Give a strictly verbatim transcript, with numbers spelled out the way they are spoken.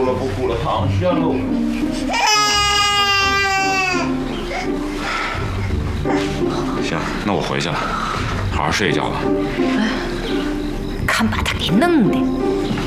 哭了不哭了，躺下喽。 行，那我回去了，好好睡一觉吧。 哎，看把他给弄的。